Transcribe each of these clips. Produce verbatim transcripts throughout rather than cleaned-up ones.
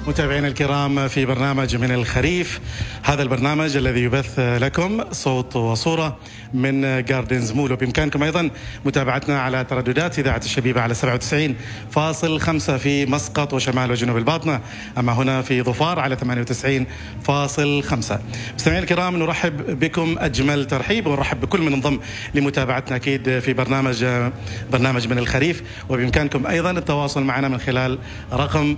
متابعينا الكرام في برنامج من الخريف، هذا البرنامج الذي يبث لكم صوت وصورة من جاردنز مول، وبإمكانكم أيضا متابعتنا على ترددات إذاعة الشبيبة على سبعة وتسعين فاصل خمسة في مسقط وشمال وجنوب الباطنة، أما هنا في ظفار على ثمانية وتسعين فاصل خمسة. مستمعينا الكرام، نرحب بكم أجمل ترحيب، ونرحب بكل من انضم لمتابعتنا أكيد في برنامج برنامج من الخريف، وبإمكانكم أيضا التواصل معنا من خلال رقم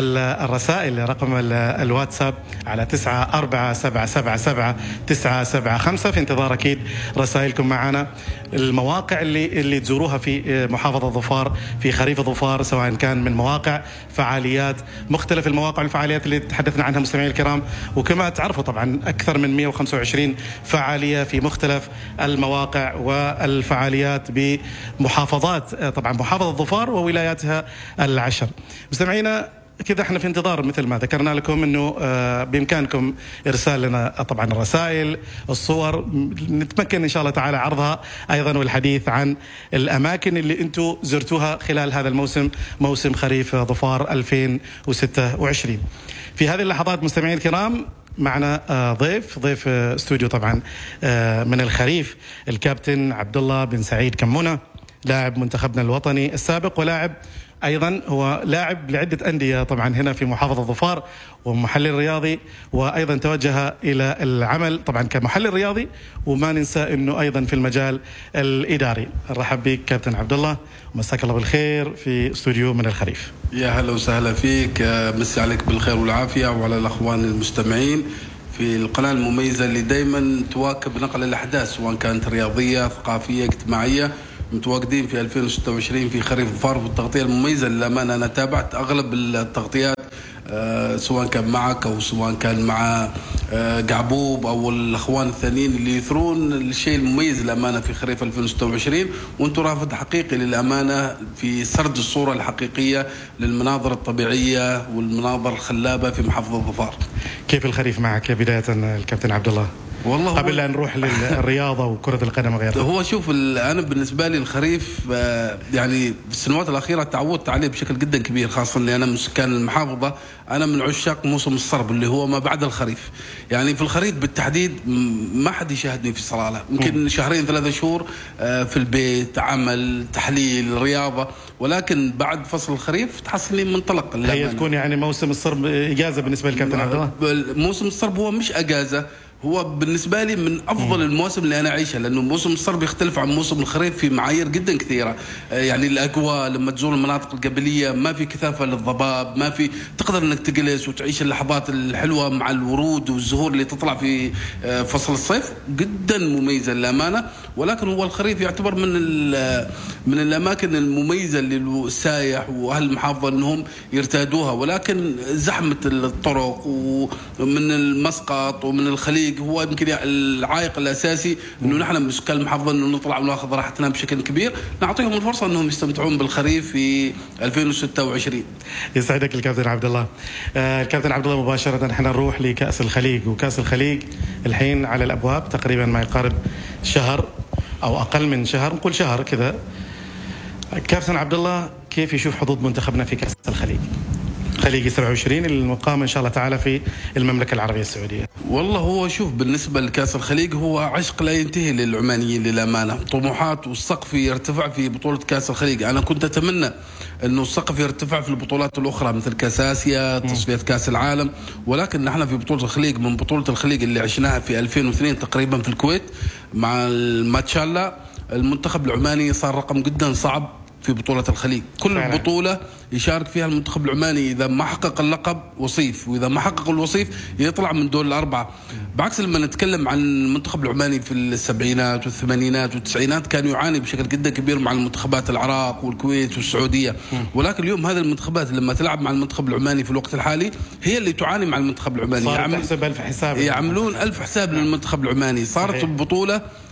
الرسائل، رقم الواتساب على تسعة أربعة سبعة سبعة سبعة تسعة سبعة خمسة. في انتظار أكيد رسائلكم معنا. المواقع اللي اللي تزوروها في محافظة ظفار في خريف ظفار، سواء كان من مواقع فعاليات، مختلف المواقع والفعاليات اللي تحدثنا عنها مستمعين الكرام، وكما تعرفوا طبعا أكثر من مئة وخمسة وعشرين فعالية في مختلف المواقع والفعاليات بمحافظات، طبعا محافظة ظفار وولاياتها العشر. مستمعينا كذا احنا في انتظار مثل ما ذكرنا لكم انه بامكانكم ارسال لنا طبعا الرسائل، الصور، نتمكن ان شاء الله تعالى عرضها ايضا، والحديث عن الاماكن اللي انتم زرتوها خلال هذا الموسم، موسم خريف ظفار ألفين وستة وعشرين. في هذه اللحظات مستمعين الكرام معنا ضيف ضيف استوديو طبعا من الخريف، الكابتن عبد الله بن سعيد كمونة، لاعب منتخبنا الوطني السابق، ولاعب أيضا هو لاعب لعدة أندية طبعا هنا في محافظة ظفار، ومحلل رياضي، وأيضا توجه إلى العمل طبعا كمحلل رياضي، وما ننسى أنه أيضا في المجال الإداري. نرحب بك كابتن عبد الله، ومساك الله بالخير في استوديو من الخريف. يا هلا وسهلا فيك، مسي عليك بالخير والعافية وعلى الأخوان المستمعين في القناة المميزة اللي دايما تواكب نقل الأحداث، سواء كانت رياضية، ثقافية، اجتماعية. متواجدين في ألفين وستة وعشرين في خريف ظفار، في التغطية المميزة للأمانة. أنا تابعت أغلب التغطيات أه سواء كان معك أو سواء كان مع أه قعبوب أو الأخوان الثانيين اللي يثرون الشيء المميز للأمانة في خريف ألفين وستة وعشرين، وأنتم رافد حقيقي للأمانة في سرد الصورة الحقيقية للمناظر الطبيعية والمناظر الخلابة في محافظة ظفار. كيف الخريف معك بداية الكابتن عبد الله؟ والله قبل لا نروح للرياضة وكرة القدم وغيرها. هو شوف، أنا بالنسبة لي الخريف يعني في السنوات الأخيرة تعودت عليه بشكل جدا كبير، خاصة أني أنا من سكان المحافظة. أنا من عشاق موسم الصرب اللي هو ما بعد الخريف. يعني في الخريف بالتحديد ما حد يشاهدني في صلالة، يمكن شهرين ثلاثة شهور في البيت، عمل، تحليل، رياضة، ولكن بعد فصل الخريف تحصلني منطلق. هي تكون يعني موسم الصرب إجازة بالنسبة للكابتن عبد الله؟ موسم الصرب هو مش إجازة، هو بالنسبة لي من أفضل المواسم اللي أنا أعيشها، لأنه موسم الصرب يختلف عن موسم الخريف في معايير جدا كثيرة. يعني الأجواء لما تزور المناطق القبلية ما في كثافة للضباب، ما في، تقدر أنك تجلس وتعيش اللحظات الحلوة مع الورود والزهور اللي تطلع في فصل الصيف، جدا مميزة للأمانة. ولكن هو الخريف يعتبر من من الأماكن المميزة اللي السايح وأهل المحافظة أنهم يرتادوها، ولكن زحمة الطرق ومن المسقط ومن الخليج هو يمكن العائق الأساسي انه نحن من سكان المحافظة انه نطلع وناخذ راحتنا بشكل كبير، نعطيهم الفرصة انهم يستمتعون بالخريف في ألفين وستة وعشرين. يسعدك الكابتن عبد الله. آه الكابتن عبد الله، مباشرة نحن نروح لكأس الخليج، وكأس الخليج الحين على الأبواب، تقريبا ما يقارب شهر أو أقل من شهر، نقول شهر كذا. كابتن عبد الله، كيف يشوف حظوظ منتخبنا في كأس الخليج؟ خليج سبعة وعشرين المقام إن شاء الله تعالى في المملكة العربية السعودية. والله هو شوف، بالنسبة لكأس الخليج هو عشق لا ينتهي للعمانيين للأمانة. طموحات والسقف يرتفع في بطولة كأس الخليج. أنا كنت أتمنى أنه السقف يرتفع في البطولات الأخرى مثل كأس آسيا، تصفية كأس العالم، ولكن نحن في بطولة الخليج، من بطولة الخليج اللي عشناها في ألفين واثنين تقريبا في الكويت مع الماتشالا، المنتخب العماني صار رقم جدا صعب في بطولة الخليج. كل فعلا. بطولة يشارك فيها المنتخب العماني إذا ما حقق اللقب وصيف، وإذا ما حقق الوصيف يطلع من دور الأربعة. بعكس لما نتكلم عن المنتخب العماني في السبعينات والثمانينات والتسعينات كان يعاني بشكل جدا كبير مع المنتخبات العراق والكويت والسعودية، ولكن اليوم هذه المنتخبات لما تلعب مع المنتخب العماني في الوقت الحالي هي اللي تعاني مع المنتخب العماني. صارت تحسب ألف حساب، يعملون ألف حساب للمنتخب العماني. صارت صحيح. البطولة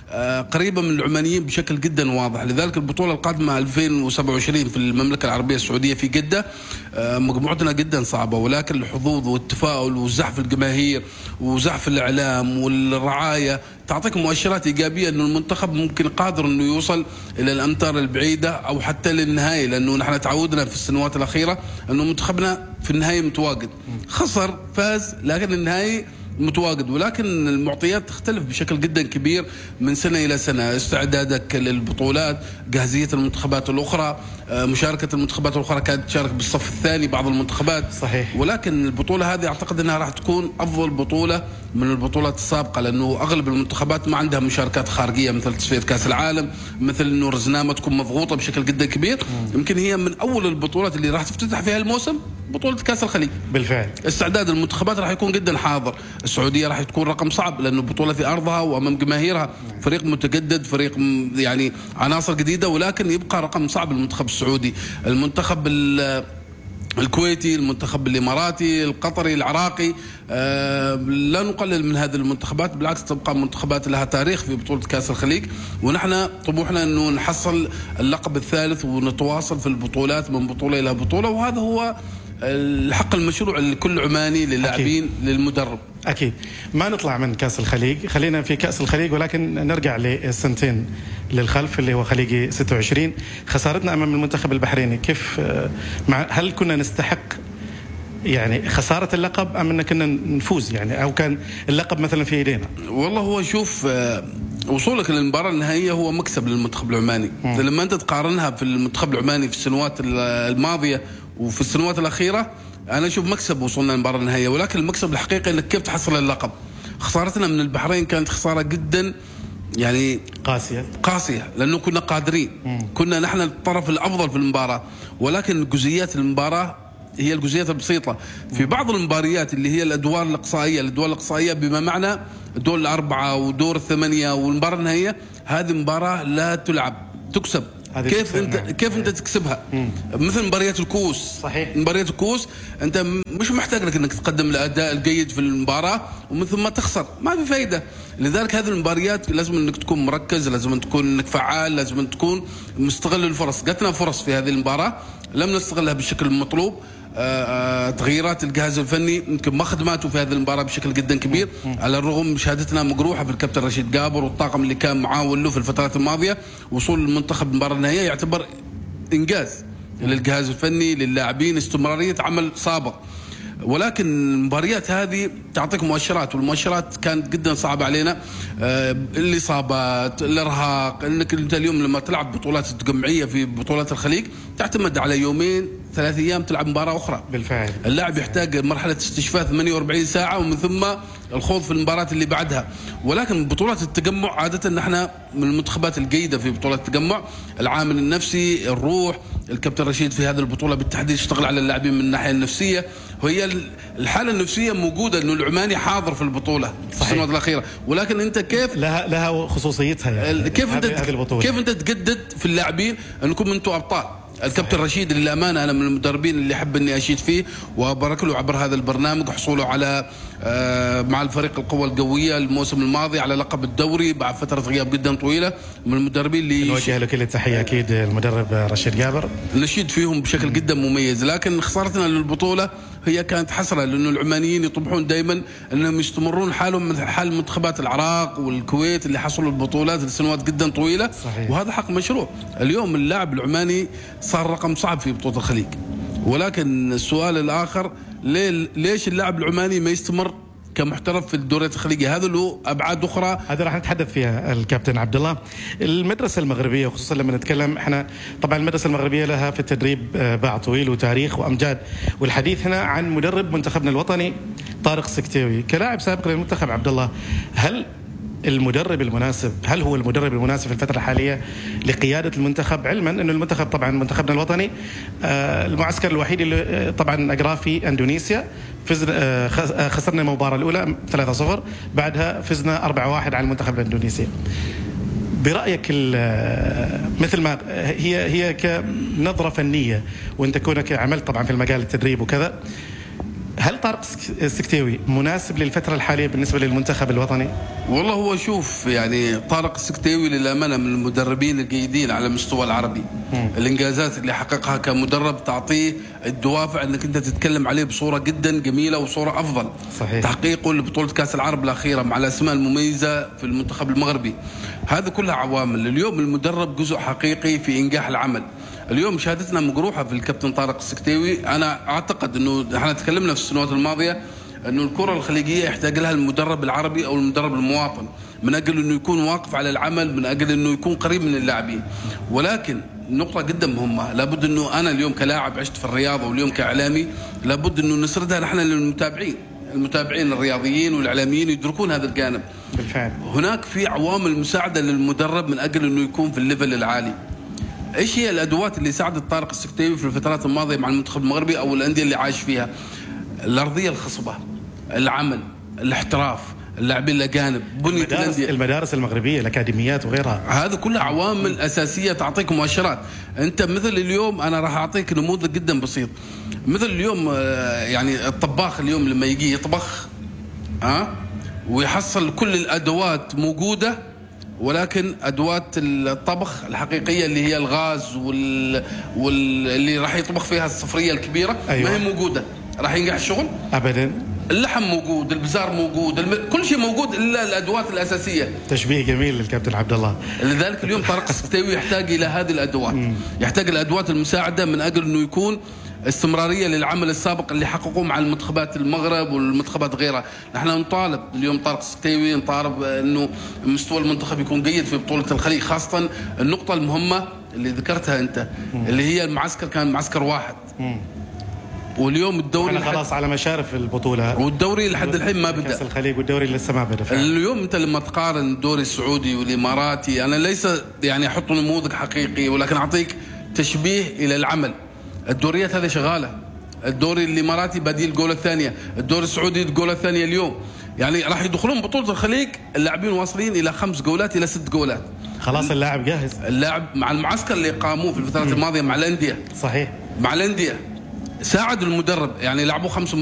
قريبة من العمانيين بشكل جدا واضح. لذلك البطولة القادمة ألفين وسبعة وعشرين في المملكة العربية السعودية في جدة مجموعتنا جدا صعبة، ولكن الحظوظ والتفاؤل وزحف الجماهير وزحف الإعلام والرعاية تعطيك مؤشرات إيجابية أنه المنتخب ممكن قادر أنه يوصل إلى الأمتار البعيدة أو حتى للنهاية، لأنه نحن تعودنا في السنوات الأخيرة أنه منتخبنا في النهاية متواجد، خسر فاز لكن النهاية متواجد. ولكن المعطيات تختلف بشكل جدا كبير من سنة إلى سنة، استعدادك للبطولات، جاهزية المنتخبات الأخرى، مشاركة المنتخبات الأخرى كانت تشارك بالصف الثاني بعض المنتخبات. صحيح. ولكن البطولة هذه أعتقد أنها راح تكون أفضل بطولة من البطولات السابقة، لأنه أغلب المنتخبات ما عندها مشاركات خارجية مثل تصفية كأس العالم، مثل أنه رزنامة تكون مضغوطة بشكل جدا كبير. يمكن هي من أول البطولات اللي راح تفتتح فيها الموسم بطولة كأس الخليج. بالفعل استعداد المنتخبات راح يكون جدا حاضر. السعودية راح تكون رقم صعب لأنه بطولة في أرضها وأمام جماهيرها، فريق متجدد، فريق يعني عناصر جديدة، ولكن يبقى رقم صعب المنتخب السعودي. المنتخب الكويتي، المنتخب الإماراتي، القطري، العراقي، آه لا نقلل من هذه المنتخبات، بالعكس تبقى منتخبات لها تاريخ في بطولة كأس الخليج، ونحن طموحنا أنه نحصل اللقب الثالث ونتواصل في البطولات من بطولة إلى بطولة، وهذا هو الحق المشروع لكل عماني، للاعبين، للمدرب. أكيد. ما نطلع من كأس الخليج، خلينا في كأس الخليج، ولكن نرجع لسنتين للخلف اللي هو خليجي ستة وعشرين، خسارتنا أمام المنتخب البحريني. كيف مع هل كنا نستحق يعني خسارة اللقب أم أن كنا نفوز يعني، أو كان اللقب مثلا في يدينا؟ والله هو شوف، وصولك للمباراة النهائية هو مكسب للمنتخب العماني. م. لما أنت تقارنها في المنتخب العماني في السنوات الماضية وفي السنوات الأخيرة، أنا أشوف مكسب وصولنا للمباراة النهائية، ولكن المكسب الحقيقي أنك كيف تحصل اللقب. خسارتنا من البحرين كانت خسارة جدا يعني قاسية قاسية، لأنه كنا قادرين، م. كنا نحن الطرف الأفضل في المباراة، ولكن جزئيات المباراة هي الجزئيات البسيطة. في بعض المباريات اللي هي الأدوار الإقصائية، الأدوار الإقصائية بما معنى دور الأربعة ودور الثمانية والمباراة النهائية، هذه مباراة لا تلعب، تكسب. كيف انت نعم. كيف صحيح. انت تكسبها؟ مم. مثل مباريات الكؤوس. صحيح. مباريات الكؤوس انت مش محتاج لك انك تقدم الاداء الجيد في المباراه ومن ثم تخسر، ما في فايده. لذلك هذه المباريات لازم انك تكون مركز، لازم تكون انك فعال، لازم تكون مستغل الفرص. جاتنا فرص في هذه المباراه لم نستغلها بالشكل المطلوب. آه تغييرات الجهاز الفني يمكن ما خدماته في هذه المباراه بشكل جدا كبير، على الرغم من شهادتنا مجروحه في الكابتن رشيد جابر والطاقم اللي كان معاون له في الفترات الماضيه. وصول المنتخب المباراه النهائيه يعتبر انجاز للجهاز الفني، للاعبين، استمراريه عمل سابق. ولكن المباريات هذه تعطيك مؤشرات، والمؤشرات كانت جدا صعبه علينا. آه الاصابات، الارهاق، انك انت اليوم لما تلعب بطولات الجمعيه في بطولات الخليج تعتمد على يومين ثلاث ايام تلعب مباراه اخرى. بالفعل اللاعب يحتاج مرحله استشفاء ثمانية وأربعين ساعه ومن ثم الخوض في المباراه اللي بعدها. ولكن بطولات التجمع عاده نحن من المنتخبات الجيده في بطولات التجمع، العامل النفسي، الروح. الكابتن رشيد في هذه البطوله بالتحديد اشتغل على اللاعبين من الناحيه النفسيه، وهي الحاله النفسيه موجوده انه العماني حاضر في البطوله في السنوات الاخيره. ولكن انت كيف لها لها خصوصيتها يعني، كيف انت كيف انت تجدد في اللاعبين انكم انتم ابطال. الكابتن رشيد للأمانة أنا من المدربين اللي أحب إني أشيد فيه وأبارك له عبر هذا البرنامج حصوله على مع الفريق القوى القوية الموسم الماضي على لقب الدوري بعد فترة غياب جدا طويلة. من المدربين اللي نوجه له كل التحية أكيد المدرب رشيد جابر، نشيد فيهم بشكل جدا مميز. لكن خسارتنا للبطولة هي كانت حسرة، لأنه العمانيين يطمحون دائما أنهم يستمرون حالهم من حال منتخبات العراق والكويت اللي حصلوا البطولات لسنوات جدا طويلة. صحيح. وهذا حق مشروع. اليوم اللاعب العماني صار رقم صعب في بطولة الخليج، ولكن السؤال الآخر ليش اللاعب العماني ما يستمر كمحترف في الدوريات الخليجية؟ هذا له أبعاد أخرى، هذا راح نتحدث فيها الكابتن عبد الله. المدرسة المغربية خصوصا لما نتكلم احنا، طبعا المدرسة المغربية لها في التدريب باع طويل وتاريخ وأمجاد، والحديث هنا عن مدرب منتخبنا الوطني طارق سكتيوي كلاعب سابق للمنتخب. عبد الله، هل المدرب المناسب هل هو المدرب المناسب في الفترة الحالية لقيادة المنتخب، علما أن المنتخب طبعا منتخبنا الوطني المعسكر الوحيد اللي طبعا أجراه في أندونيسيا، فزنا خسرنا المباراة الأولى ثلاثة صفر، بعدها فزنا أربعة واحد على المنتخب الاندونيسي. برأيك مثل ما هي هي كنظرة فنية وانت كونك عملت طبعا في المجال التدريب وكذا، هل طارق السكتيوي مناسب للفترة الحالية بالنسبة للمنتخب الوطني؟ والله هو شوف يعني طارق السكتيوي للأمانة من المدربين الجيدين على المستوى العربي. م. الإنجازات اللي حققها كمدرب تعطيه الدوافع أنك أنت تتكلم عليه بصورة جدا جميلة وصورة أفضل. صحيح. تحقيقه لبطولة كأس العرب الأخيرة مع الأسماء المميزة في المنتخب المغربي، هذه كلها عوامل. اليوم المدرب جزء حقيقي في إنجاح العمل. اليوم شهادتنا مجروحة في الكابتن طارق السكتيوي. أنا أعتقد أنه احنا تكلمنا في السنوات الماضية أنه الكرة الخليجية يحتاج لها المدرب العربي أو المدرب المواطن، من أجل أنه يكون واقف على العمل، من أجل أنه يكون قريب من اللاعبين. ولكن نقطة جدا مهمة، لابد أنه أنا اليوم كلاعب عشت في الرياضة واليوم كإعلامي لابد أنه نسردها نحن للمتابعين، المتابعين الرياضيين والإعلاميين يدركون هذا الجانب. بالفعل هناك في عوامل مساعدة للمدرب من أجل أنه يكون في الليفل العالي. ايش هي الادوات اللي ساعدت طارق السكتيوي في الفترات الماضيه مع المنتخب المغربي او الانديه اللي عايش فيها؟ الارضيه الخصبه، العمل، الاحتراف، اللاعبين الاجانب، بنيه المدارس, المدارس المغربيه، الاكاديميات وغيرها، هذه كلها عوامل اساسيه تعطيك مؤشرات. انت مثل اليوم انا راح اعطيك نموذج جدا بسيط. مثل اليوم يعني الطباخ اليوم لما يجي يطبخ ها أه؟ ويحصل كل الادوات موجوده، ولكن ادوات الطبخ الحقيقيه اللي هي الغاز وال... واللي راح يطبخ فيها الصفريه الكبيره أيوة. ما هي موجوده، راح ينجح الشغل ابدا. اللحم موجود، البزار موجود، الم... كل شيء موجود الا الادوات الاساسيه. تشبيه جميل للكابتن عبد الله. لذلك اليوم طارق السكتيوي يحتاج الى هذه الادوات، يحتاج الادوات المساعده من اجل انه يكون استمراريه للعمل السابق اللي حققوه مع المنتخبات المغرب والمنتخبات غيرها. نحن نطالب اليوم طارق السكتيوي، نطالب انه مستوى المنتخب يكون جيد في بطوله الخليج، خاصه النقطه المهمه اللي ذكرتها انت اللي هي المعسكر كان معسكر واحد. واليوم الدوري خلاص على مشارف البطوله، والدوري لحد الحين ما بدا. كاس الخليج والدوري لسه ما بدا. اليوم انت لما تقارن الدوري السعودي والاماراتي، انا ليس يعني احط نموذج حقيقي ولكن اعطيك تشبيه الى العمل. الدوريات هذه شغاله، الدوري الاماراتي بادي الجوله الثانيه، الدوري السعودي الجوله الثانيه اليوم، يعني راح يدخلون بطوله الخليج اللاعبين واصلين الى خمس جولات الى ست جولات. خلاص اللاعب جاهز. اللاعب مع المعسكر اللي قاموه في الفترات الماضيه مع الانديه. صحيح. مع الانديه ساعد المدرب، يعني لعبوا خمس